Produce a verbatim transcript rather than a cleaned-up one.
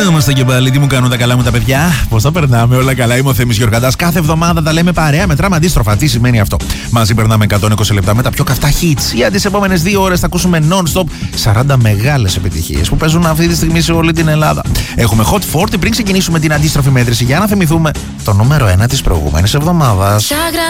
Να είμαστε και πάλι. Τι μου κάνουν τα καλά μου τα παιδιά? Πώς τα περνάμε? Όλα καλά. Είμαι ο Θέμης Γιοργαντάς. Κάθε εβδομάδα τα λέμε παρέα. Μετράμε αντίστροφα. Τι σημαίνει αυτό? Μαζί περνάμε εκατόν είκοσι λεπτά με τα πιο καυτά hits. Για τις επόμενες δύο ώρες θα ακούσουμε non-stop σαράντα μεγάλες επιτυχίες που παίζουν αυτή τη στιγμή σε όλη την Ελλάδα. Έχουμε Hot φορty πριν ξεκινήσουμε την αντίστροφη μέτρηση για να θυμηθούμε το νούμερο ένα της προηγούμενης εβδομάδας.